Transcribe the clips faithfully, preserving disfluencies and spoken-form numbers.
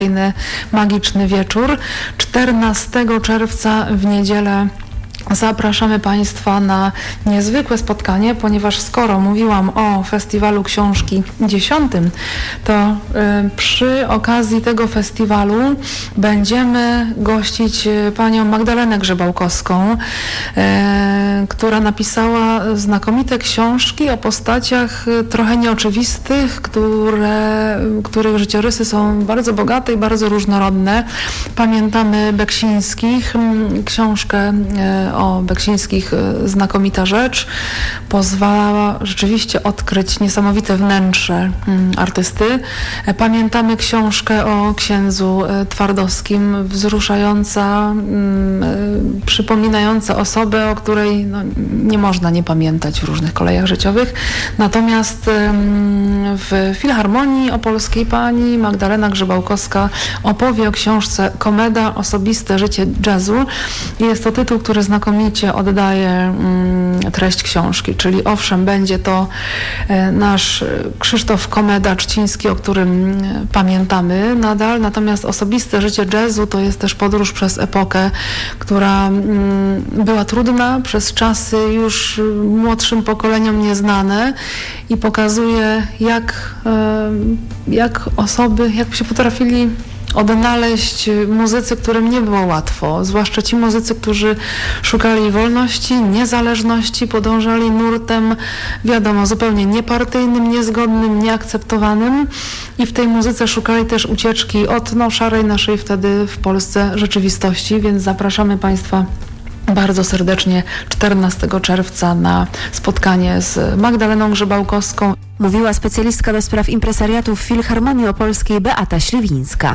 Magiczny wieczór. czternastego czerwca w niedzielę zapraszamy Państwa na niezwykłe spotkanie, ponieważ skoro mówiłam o Festiwalu Książki dziesiątym, to y, przy okazji tego festiwalu będziemy gościć panią Magdalenę Grzebałkowską, y, która napisała znakomite książki o postaciach trochę nieoczywistych, które, których życiorysy są bardzo bogate i bardzo różnorodne. Pamiętamy Beksińskich, książkę y, o Beksińskich znakomita rzecz. Pozwalała rzeczywiście odkryć niesamowite wnętrze artysty. Pamiętamy książkę o księdzu Twardowskim, wzruszająca, przypominająca osobę, o której no, nie można nie pamiętać w różnych kolejach życiowych. Natomiast w Filharmonii Opolskiej pani Magdalena Grzebałkowska opowie o książce Komeda. Osobiste życie jazzu. Jest to tytuł, który znakomicie oddaje mm, treść książki, czyli owszem, będzie to e, nasz Krzysztof Komeda-Czciński, o którym e, pamiętamy nadal, natomiast osobiste życie jazzu to jest też podróż przez epokę, która mm, była trudna, przez czasy już młodszym pokoleniom nieznane i pokazuje, jak, e, jak osoby, jak się potrafili odnaleźć muzycy, którym nie było łatwo, zwłaszcza ci muzycy, którzy szukali wolności, niezależności, podążali nurtem, wiadomo, zupełnie niepartyjnym, niezgodnym, nieakceptowanym i w tej muzyce szukali też ucieczki od no, szarej naszej wtedy w Polsce rzeczywistości, więc zapraszamy Państwa bardzo serdecznie czternastego czerwca na spotkanie z Magdaleną Grzebałkowską. Mówiła specjalistka do spraw impresariatu w Filharmonii Opolskiej Beata Śliwińska.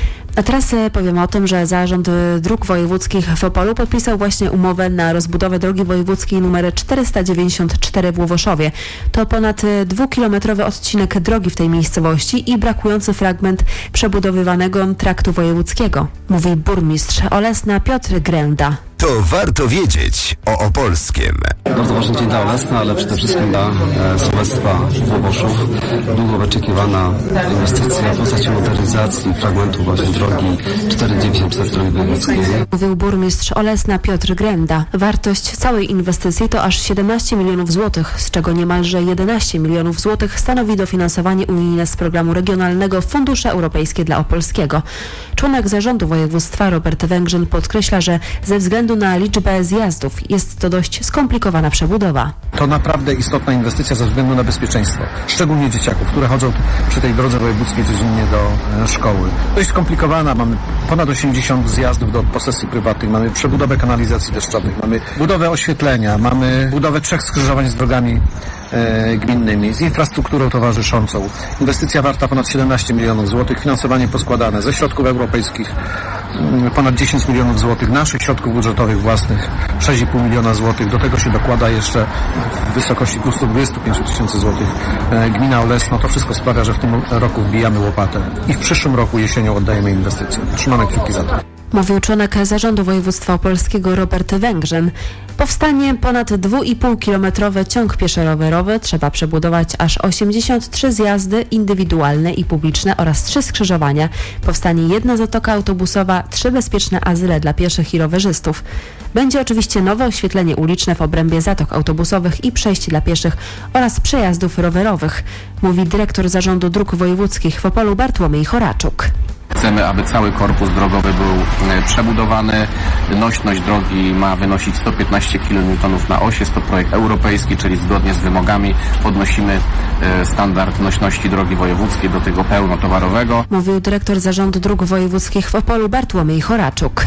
A teraz powiem o tym, że Zarząd Dróg Wojewódzkich w Opolu podpisał właśnie umowę na rozbudowę drogi wojewódzkiej nr czterysta dziewięćdziesiąt cztery w Łowoszowie. To ponad dwukilometrowy odcinek drogi w tej miejscowości i brakujący fragment przebudowywanego traktu wojewódzkiego, mówi burmistrz Olesna Piotr Grenda. To warto wiedzieć o Opolskiem. Bardzo ważny dzień dla Olesna, ale przede wszystkim dla e, sołectwa Łowoszów. Długo wyczekiwana inwestycja w postaci modernizacji fragmentu właśnie drogi czterysta dziewięćdziesiąt cztery drogi wojewódzkiej. Mówił burmistrz Olesna Piotr Grenda. Wartość całej inwestycji to aż siedemnaście milionów złotych, z czego niemalże jedenaście milionów złotych stanowi dofinansowanie unijne z programu regionalnego Fundusze Europejskie dla Opolskiego. Członek zarządu województwa Robert Węgrzyn podkreśla, że ze względu na liczbę zjazdów jest to dość skomplikowana przebudowa. To naprawdę istotna inwestycja ze względu na bezpieczeństwo, szczególnie dzieciaków, które chodzą przy tej drodze wojewódzkiej codziennie do szkoły. Dość skomplikowana, mamy ponad osiemdziesiąt zjazdów do posesji prywatnych, mamy przebudowę kanalizacji deszczowych, mamy budowę oświetlenia, mamy budowę trzech skrzyżowań z drogami e, gminnymi, z infrastrukturą towarzyszącą. Inwestycja warta ponad siedemnaście milionów złotych, finansowanie poskładane ze środków europejskich, ponad dziesięć milionów złotych, naszych środków budżetowych własnych sześć i pół miliona złotych. Do tego się dokłada jeszcze w wysokości dwieście dwadzieścia pięć tysięcy złotych gmina Olesno. To wszystko sprawia, że w tym roku wbijamy łopatę i w przyszłym roku jesienią oddajemy inwestycje. Trzymamy kciuki za to. Mówił członek Zarządu Województwa Opolskiego Robert Węgrzyn. Powstanie ponad dwuipółkilometrowy ciąg pieszo-rowerowy. Trzeba przebudować aż osiemdziesiąt trzy zjazdy indywidualne i publiczne oraz trzy skrzyżowania. Powstanie jedna zatoka autobusowa, trzy bezpieczne azyle dla pieszych i rowerzystów. Będzie oczywiście nowe oświetlenie uliczne w obrębie zatok autobusowych i przejść dla pieszych oraz przejazdów rowerowych, mówi dyrektor Zarządu Dróg Wojewódzkich w Opolu Bartłomiej Choraczuk. Chcemy, aby cały korpus drogowy był przebudowany. Nośność drogi ma wynosić sto piętnaście kilonewtonów na oś. Jest to projekt europejski, czyli zgodnie z wymogami podnosimy standard nośności drogi wojewódzkiej do tego pełnotowarowego. Mówił dyrektor Zarządu Dróg Wojewódzkich w Opolu Bartłomiej Choraczuk.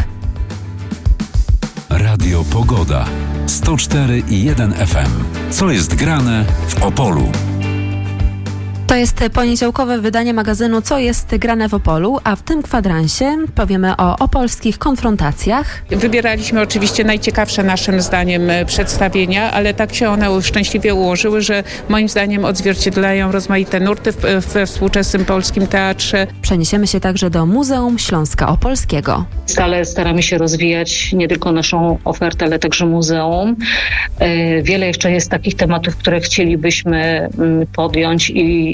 Radio Pogoda. sto cztery i jeden F M. Co jest grane w Opolu? To jest poniedziałkowe wydanie magazynu Co jest grane w Opolu, a w tym kwadransie powiemy o opolskich konfrontacjach. Wybieraliśmy oczywiście najciekawsze naszym zdaniem przedstawienia, ale tak się one szczęśliwie ułożyły, że moim zdaniem odzwierciedlają rozmaite nurty we współczesnym polskim teatrze. Przeniesiemy się także do Muzeum Śląska Opolskiego. Stale staramy się rozwijać nie tylko naszą ofertę, ale także muzeum. Wiele jeszcze jest takich tematów, które chcielibyśmy podjąć i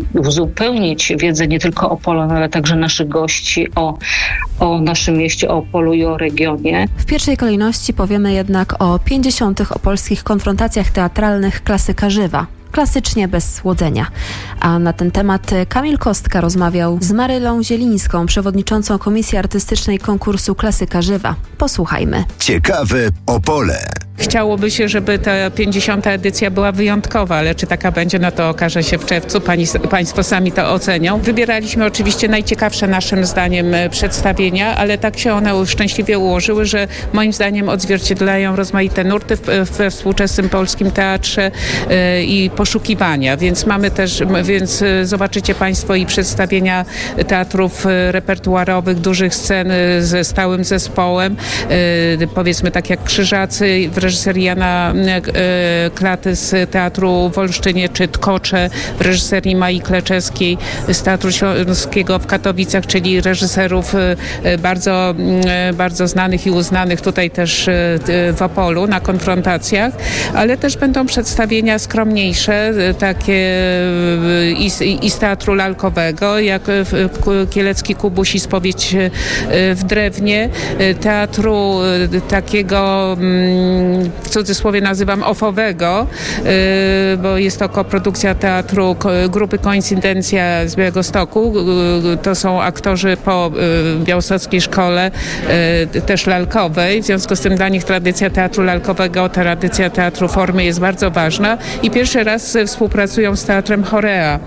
uzupełnić wiedzę nie tylko Opolan, ale także naszych gości o, o naszym mieście, o Opolu i o regionie. W pierwszej kolejności powiemy jednak o pięćdziesiątych opolskich konfrontacjach teatralnych klasyka żywa. Klasycznie bez słodzenia. A na ten temat Kamil Kostka rozmawiał z Marylą Zielińską, przewodniczącą Komisji Artystycznej konkursu Klasyka Żywa. Posłuchajmy. Ciekawe Opole. Chciałoby się, żeby ta pięćdziesiąta edycja była wyjątkowa, ale czy taka będzie, no to okaże się w czerwcu. Pani, państwo sami to ocenią. Wybieraliśmy oczywiście najciekawsze naszym zdaniem przedstawienia, ale tak się one szczęśliwie ułożyły, że moim zdaniem odzwierciedlają rozmaite nurty we współczesnym polskim teatrze i poszukiwania, więc mamy też, więc zobaczycie państwo i przedstawienia teatrów repertuarowych, dużych scen ze stałym zespołem, powiedzmy tak jak Krzyżacy w reżyserii Jana Klaty z Teatru w Olsztynie, czy Tkocze w reżyserii Mai Kleczewskiej z Teatru Śląskiego w Katowicach, czyli reżyserów bardzo, bardzo znanych i uznanych tutaj też w Opolu na konfrontacjach, ale też będą przedstawienia skromniejsze, takie i z, i z teatru lalkowego, jak Kielecki Kubuś i Spowiedź w Drewnie, teatru takiego w cudzysłowie nazywam ofowego, bo jest to koprodukcja teatru grupy Koincydencja z Białegostoku. To są aktorzy po białostockiej szkole też lalkowej. W związku z tym dla nich tradycja teatru lalkowego, tradycja teatru formy jest bardzo ważna i pierwszy raz współpracują z Teatrem Chorea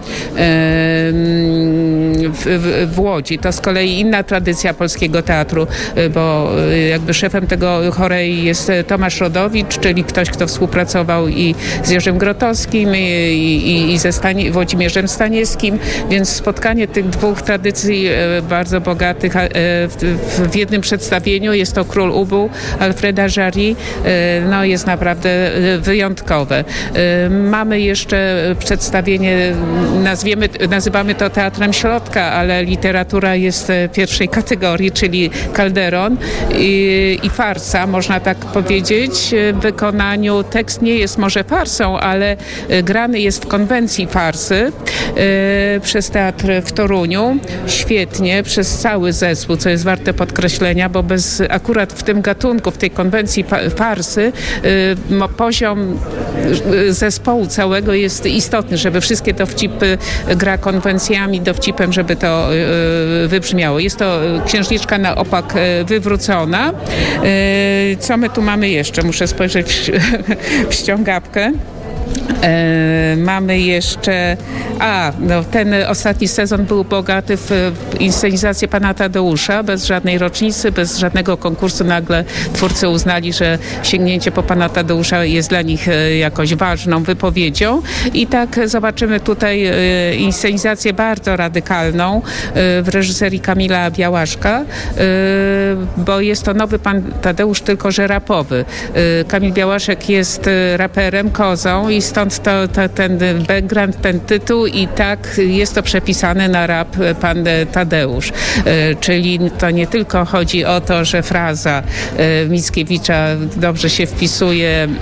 w, w, w Łodzi. To z kolei inna tradycja polskiego teatru, bo jakby szefem tego Chorei jest Tomasz Rodowicz, czyli ktoś, kto współpracował i z Jerzym Grotowskim i, i, i ze Stanie, Włodzimierzem Staniewskim, więc spotkanie tych dwóch tradycji bardzo bogatych w, w jednym przedstawieniu, jest to Król Ubu Alfreda Jarry, no jest naprawdę wyjątkowe. Mamy jeszcze przedstawienie, nazwiemy, nazywamy to Teatrem Środka, ale literatura jest pierwszej kategorii, czyli Calderon i, i farsa, można tak powiedzieć. W wykonaniu tekst nie jest może farsą, ale grany jest w konwencji farsy e, przez teatr w Toruniu. Świetnie, przez cały zespół, co jest warte podkreślenia, bo bez akurat w tym gatunku, w tej konwencji farsy e, poziom zespołu całego jest istotny, żeby wszystkie dowcipy gra konwencjami, dowcipem, żeby to wybrzmiało. Jest to księżniczka na opak wywrócona. Co my tu mamy jeszcze? Muszę spojrzeć w, w ściągawkę. E, mamy jeszcze, a no, ten ostatni sezon był bogaty w, w inscenizację Pana Tadeusza, bez żadnej rocznicy, bez żadnego konkursu. Nagle twórcy uznali, że sięgnięcie po Pana Tadeusza jest dla nich e, jakoś ważną wypowiedzią i tak zobaczymy tutaj e, inscenizację bardzo radykalną e, w reżyserii Kamila Białaszka, e, bo jest to nowy Pan Tadeusz, tylko że rapowy. E, Kamil Białaszek jest e, raperem, kozą i stąd to, to, ten background, ten tytuł i tak jest to przepisane na rap Pan Tadeusz. E, czyli to nie tylko chodzi o to, że fraza e, Mickiewicza dobrze się wpisuje mm,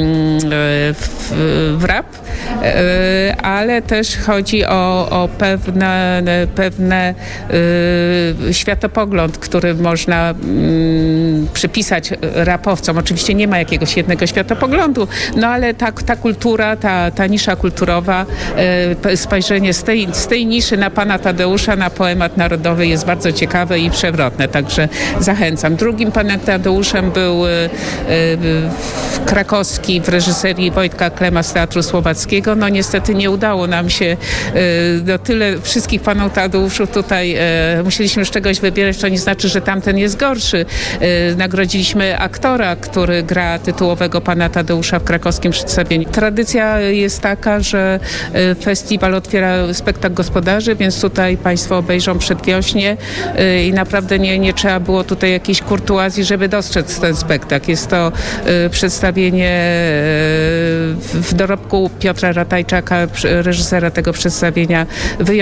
w, w rap, e, ale też chodzi o, o pewne, pewne e, światopogląd, który można mm, przypisać rapowcom. Oczywiście nie ma jakiegoś jednego światopoglądu, no ale ta, ta kultura, ta, ta nisza kulturowa, e, spojrzenie z tej, z tej niszy na Pana Tadeusza, na poemat narodowy jest bardzo ciekawe i przewrotne, także zachęcam. Drugim Panem Tadeuszem był e, Krakowski w reżyserii Wojtka Klema z Teatru Słowackiego. No niestety nie udało nam się e, do tyle wszystkich Panów Tadeuszów tutaj e, musieliśmy z czegoś wybierać, to nie znaczy, że tamten jest gorszy. E, nagrodziliśmy aktora, który gra tytułowego Pana Tadeusza w krakowskim przedstawieniu. Tradycja jest taka, że festiwal otwiera spektakl gospodarzy, więc tutaj Państwo obejrzą przedwiośnie i naprawdę nie, nie trzeba było tutaj jakiejś kurtuazji, żeby dostrzec ten spektakl. Jest to przedstawienie w dorobku Piotra Ratajczaka, reżysera tego przedstawienia,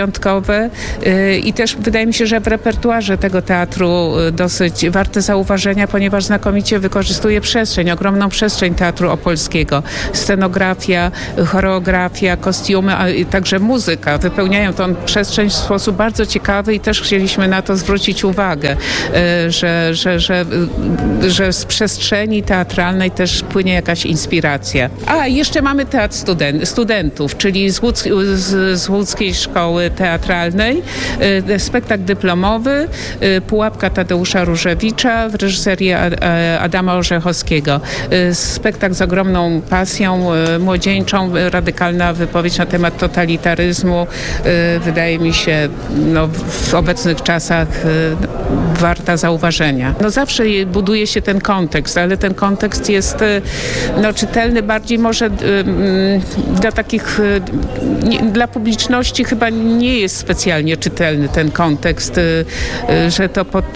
wyjątkowe i też wydaje mi się, że w repertuarze tego teatru dosyć warte zauważenia wrażenia, ponieważ znakomicie wykorzystuje przestrzeń, ogromną przestrzeń Teatru Opolskiego. Scenografia, choreografia, kostiumy, a także muzyka wypełniają tą przestrzeń w sposób bardzo ciekawy i też chcieliśmy na to zwrócić uwagę, że, że, że, że z przestrzeni teatralnej też płynie jakaś inspiracja. A jeszcze mamy teatr student, studentów, czyli z, Łódz, z, z Łódzkiej Szkoły Teatralnej, spektakl dyplomowy Pułapka Tadeusza Różewicza w reżyserii Adama Orzechowskiego. Spektakl z ogromną pasją młodzieńczą, radykalna wypowiedź na temat totalitaryzmu. Wydaje mi się, no, w obecnych czasach warta zauważenia. No zawsze buduje się ten kontekst, ale ten kontekst jest no, czytelny bardziej może dla takich, nie, dla publiczności chyba nie jest specjalnie czytelny ten kontekst, że to pod,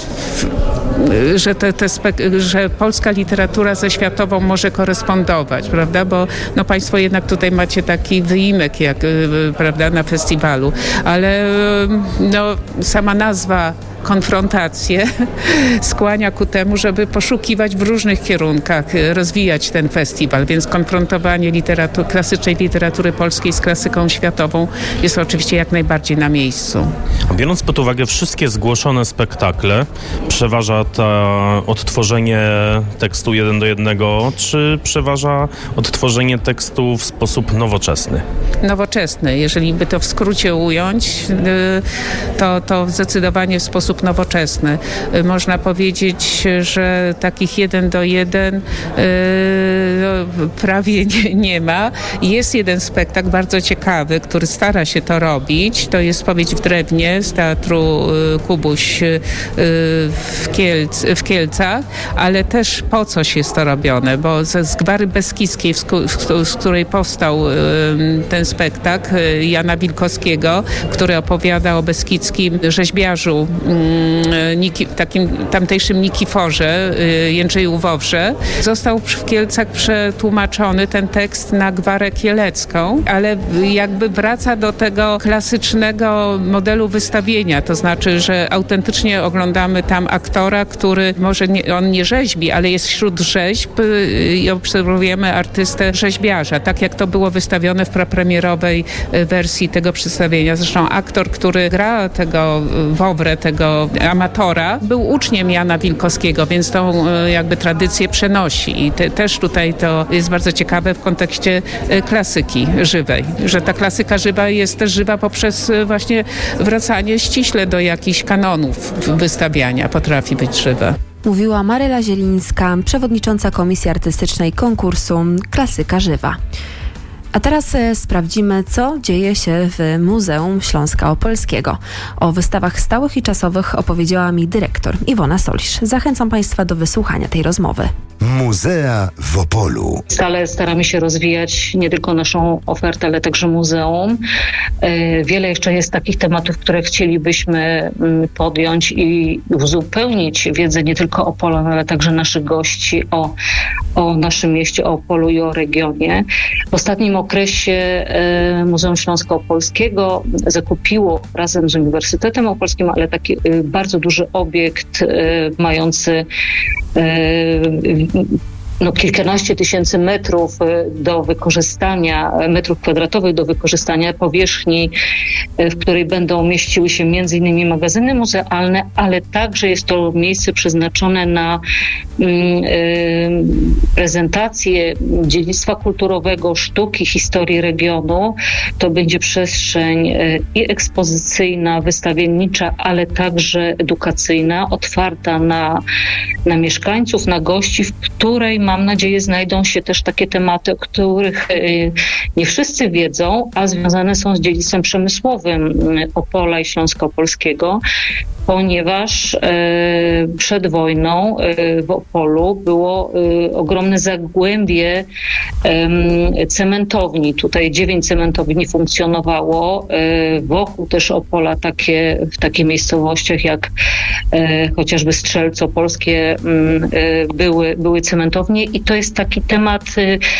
że, te, te spek- że polska literatura ze światową może korespondować, prawda, bo no, państwo jednak tutaj macie taki wyimek, jak, prawda, na festiwalu, ale no, sama nazwa konfrontację skłania ku temu, żeby poszukiwać w różnych kierunkach, rozwijać ten festiwal, więc konfrontowanie literatu- klasycznej literatury polskiej z klasyką światową jest oczywiście jak najbardziej na miejscu. Biorąc pod uwagę wszystkie zgłoszone spektakle, przeważa to odtworzenie tekstu jeden do jednego, czy przeważa odtworzenie tekstu w sposób nowoczesny? Nowoczesny. Jeżeli by to w skrócie ująć, to, to zdecydowanie w sposób nowoczesny. Można powiedzieć, że takich jeden do jeden no, prawie nie, nie ma. Jest jeden spektakl bardzo ciekawy, który stara się to robić. To jest Spowiedź w drewnie z Teatru Kubuś w, Kielc, w Kielcach, ale też po coś jest to robione, bo z, z Gwary Beskidzkiej, z, z której powstał ten spektakl Jana Wilkowskiego, który opowiada o beskidzkim rzeźbiarzu Niki, takim tamtejszym Nikiforze, Jędrzeju Wawrze. Został w Kielcach przetłumaczony ten tekst na Gwarę Kielecką, ale jakby wraca do tego klasycznego modelu wystawienia, to znaczy, że autentycznie oglądamy tam aktora, który może nie, on nie rzeźbi, ale jest wśród rzeźb i obserwujemy artystę rzeźbiarza, tak jak to było wystawione w prapremierowej wersji tego przedstawienia. Zresztą aktor, który gra tego Wawrę, tego amatora, był uczniem Jana Wilkowskiego, więc tą jakby tradycję przenosi. I te, też tutaj to jest bardzo ciekawe w kontekście klasyki żywej, że ta klasyka żywa jest też żywa poprzez właśnie wracanie ściśle do jakichś kanonów wystawiania, potrafi być żywa. Mówiła Maryla Zielińska, przewodnicząca Komisji Artystycznej konkursu Klasyka Żywa. A teraz sprawdzimy, co dzieje się w Muzeum Śląska Opolskiego. O wystawach stałych i czasowych opowiedziała mi dyrektor Iwona Solisz. Zachęcam Państwa do wysłuchania tej rozmowy. Muzea w Opolu. Stale staramy się rozwijać nie tylko naszą ofertę, ale także muzeum. Wiele jeszcze jest takich tematów, które chcielibyśmy podjąć i uzupełnić wiedzę nie tylko o Opolu, ale także naszych gości o, o naszym mieście, o Opolu i o regionie. W ostatnim okresie Muzeum Śląska Opolskiego zakupiło razem z Uniwersytetem Opolskim, ale taki bardzo duży obiekt mający no, kilkanaście tysięcy metrów do wykorzystania, metrów kwadratowych do wykorzystania powierzchni, w której będą mieściły się między innymi magazyny muzealne, ale także jest to miejsce przeznaczone na y, y, prezentację dziedzictwa kulturowego, sztuki, historii regionu. To będzie przestrzeń y, i ekspozycyjna, wystawiennicza, ale także edukacyjna, otwarta na, na mieszkańców, na gości, w której mam nadzieję znajdą się też takie tematy, o których nie wszyscy wiedzą, a związane są z dziedzictwem przemysłowym Opola i Śląska Opolskiego, ponieważ przed wojną w Opolu było ogromne zagłębie cementowni. Tutaj dziewięć cementowni funkcjonowało. Wokół też Opola takie, w takich miejscowościach jak chociażby Strzelce Opolskie były, były cementownie i to jest taki temat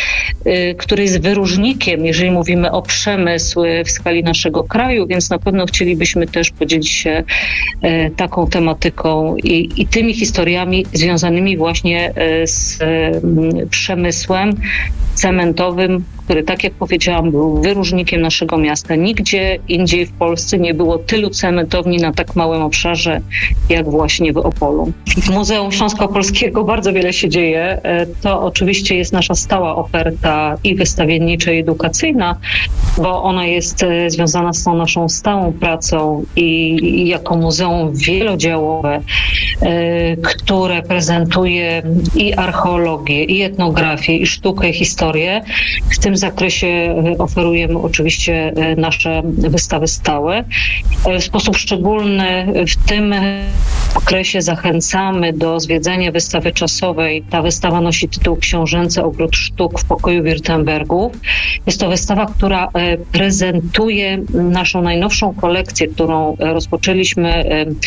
który jest wyróżnikiem, jeżeli mówimy o przemysł w skali naszego kraju, więc na pewno chcielibyśmy też podzielić się taką tematyką i, i tymi historiami związanymi właśnie z przemysłem cementowym, który, tak jak powiedziałam, był wyróżnikiem naszego miasta. Nigdzie indziej w Polsce nie było tylu cementowni na tak małym obszarze, jak właśnie w Opolu. W Muzeum Śląsko-Opolskiego bardzo wiele się dzieje. To oczywiście jest nasza stała oferta i wystawiennicza, i edukacyjna, bo ona jest związana z tą naszą stałą pracą i, i jako muzeum wielodziałowe, które prezentuje i archeologię, i etnografię, i sztukę, i historię. W tym zakresie oferujemy oczywiście nasze wystawy stałe. W sposób szczególny w tym okresie zachęcamy do zwiedzania wystawy czasowej. Ta wystawa nosi tytuł Książęcy Ogród Sztuk w pokoju Wirtembergów. Jest to wystawa, która prezentuje naszą najnowszą kolekcję, którą rozpoczęliśmy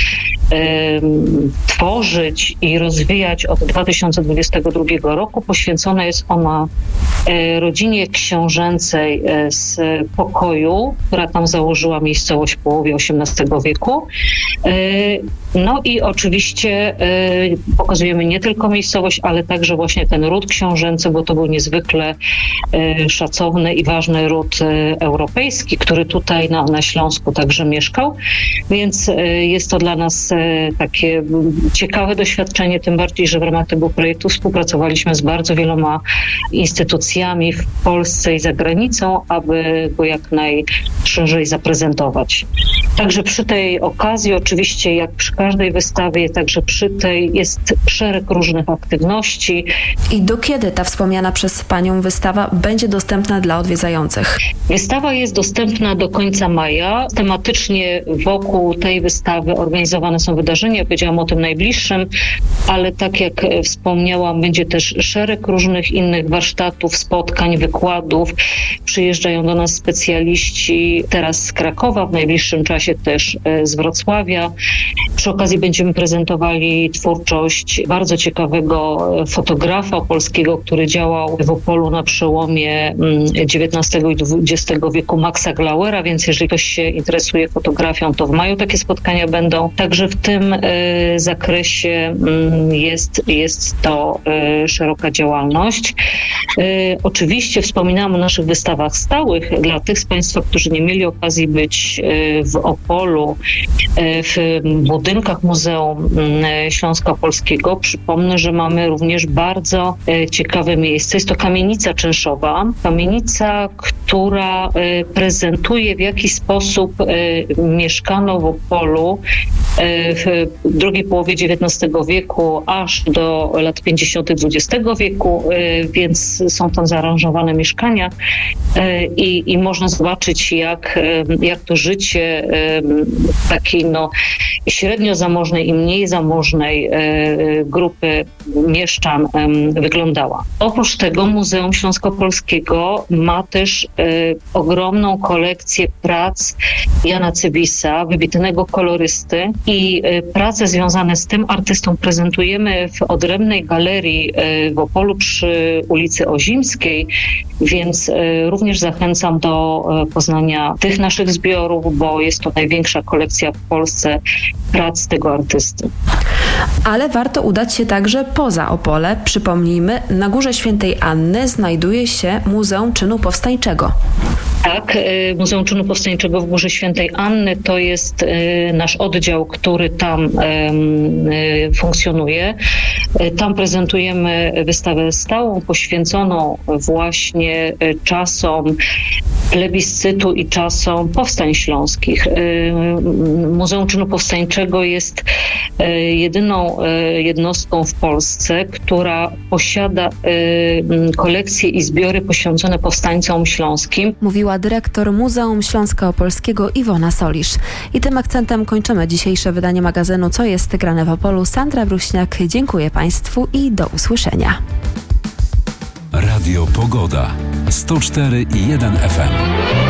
tworzyć i rozwijać od dwa tysiące dwudziestego drugiego roku. Poświęcona jest ona rodzinie książęcej z pokoju, która tam założyła miejscowość w połowie osiemnastego wieku. No i oczywiście pokazujemy nie tylko miejscowość, ale także właśnie ten ród książęcy, bo to był niezwykle szacowny i ważny ród europejski, który tutaj na, na Śląsku także mieszkał, więc jest to dla nas takie ciekawe doświadczenie, tym bardziej, że w ramach tego projektu współpracowaliśmy z bardzo wieloma instytucjami w Polsce i za granicą, aby go jak najszerzej zaprezentować. Także przy tej okazji, oczywiście jak przy każdej wystawie, także przy tej jest szereg różnych aktywności. I do kiedy ta wspomniana przez Panią wystawa będzie dostępna dla odwiedzających? Wystawa jest dostępna do końca maja. Tematycznie wokół tej wystawy organizowane są wydarzenia. Powiedziałam o tym najbliższym, ale tak jak wspomniałam, będzie też szereg różnych innych warsztatów, spotkań, wykładów. Przyjeżdżają do nas specjaliści teraz z Krakowa, w najbliższym czasie też z Wrocławia. Przy okazji będziemy prezentowali twórczość bardzo ciekawego fotografa polskiego, który działał w Opolu na przełomie dziewiętnastego i dwudziestego wieku, Maxa Glauera, więc jeżeli ktoś się interesuje fotografią, to w maju takie spotkania będą. Także w tym y, zakresie y, jest, jest to y, szeroka działalność. Y, oczywiście wspominałam o naszych wystawach stałych. Dla tych z Państwa, którzy nie mieli okazji być y, w Opolu, y, w budynkach Muzeum y, Śląsko-Opolskiego, przypomnę, że mamy również bardzo y, ciekawe miejsce. Jest to kamienica czynszowa. Kamienica, która y, prezentuje, w jaki sposób y, mieszkano w Opolu y, w drugiej połowie dziewiętnastego wieku aż do lat pięćdziesiątych dwudziestego wieku, y, więc są tam zaaranżowane mieszkania y, i, i można zobaczyć, jak, y, jak to życie y, takiej no, średnio zamożnej i mniej zamożnej y, grupy mieszczan y, wyglądała. Oprócz tego Muzeum Śląsko-Opolskiego ma też y, ogromną kolekcję prac Jana Cybisa, wybitnego kolorysty, i y, prace związane z tym artystą prezentujemy w odrębnej galerii y, w Opolu przy ulicy Ozimskiej, więc y, również zachęcam do y, poznania tych naszych zbiorów, bo jest to największa kolekcja w Polsce prac tego artysty. Ale warto udać się także poza Opole. Przypomnijmy, na Górze Świętej Anny znajduje się Muzeum Czynu Powstańczego. Tak, Muzeum Czynu Powstańczego w Górze Świętej Anny to jest nasz oddział, który tam funkcjonuje. Tam prezentujemy wystawę stałą poświęconą właśnie czasom plebiscytu i czasom powstań śląskich. Muzeum Czynu Powstańczego jest jedyną jednostką w Polsce, która posiada kolekcje i zbiory poświęcone powstańcom śląskim. Mówiła dyrektor Muzeum Śląsko-Opolskiego Iwona Solisz. I tym akcentem kończymy dzisiejsze wydanie magazynu Co jest grane w Opolu. Sandra Bruśniak, dziękuję Państwu i do usłyszenia. Radio Pogoda sto cztery i jeden F M.